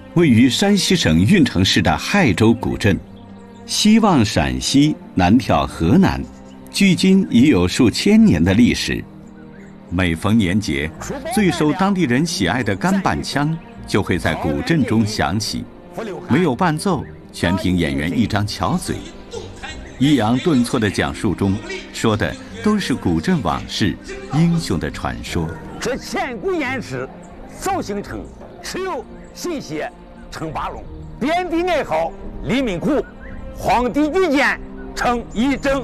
位于山西省运城市的亥州古镇，西望陕西，南眺河南，距今已有数千年的历史。每逢年节，最受当地人喜爱的干板腔就会在古镇中响起，没有伴奏，全凭演员一张巧嘴，抑扬顿挫的讲述中，说的都是古镇往事、英雄的传说。 这千古偃师，早兴城，蚩尤、信谢、称八龙，遍地爱好，黎民苦，皇帝御剑，称一征。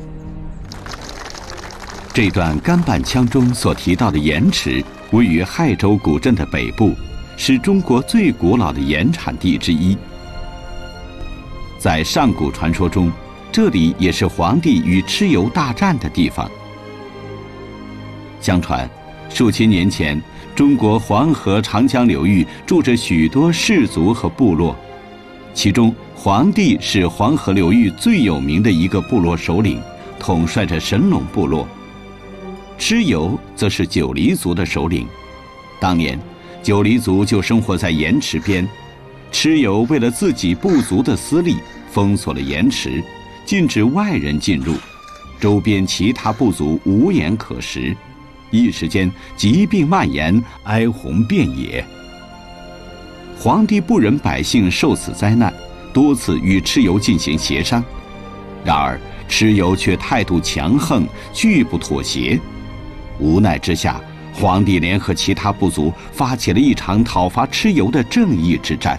这段干板腔中所提到的盐池，位于亥州古镇的北部，是中国最古老的盐产地之一。在上古传说中，这里也是黄帝与蚩尤大战的地方。相传，数千年前，中国黄河、长江流域住着许多氏族和部落，其中黄帝是黄河流域最有名的一个部落首领，统帅着神龙部落。蚩尤则是九黎族的首领，当年九黎族就生活在盐池边，蚩尤为了自己部族的私利，封锁了盐池，禁止外人进入，周边其他部族无盐可食，一时间疾病蔓延，哀鸿遍野。黄帝不忍百姓受此灾难，多次与蚩尤进行协商，然而蚩尤却态度强横，拒不妥协。无奈之下，黄帝联合其他部族发起了一场讨伐蚩尤的正义之战。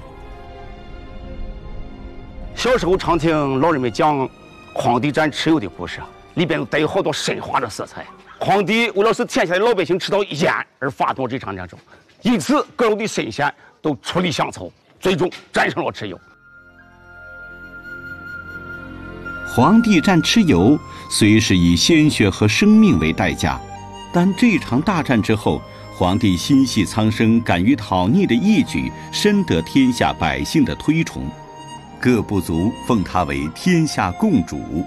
小时候常听老人们讲黄帝战蚩尤的故事，里边带有好多神话的色彩。黄帝为了使天下的老百姓吃到盐而发动这场战争，因此各路的神仙都出力相凑，最终战胜了蚩尤。 黄帝战蚩尤虽是以鲜血和生命为代价，但这场大战之后，黄帝心系苍生、敢于讨逆的义举，深得天下百姓的推崇，各部族奉他为天下共主。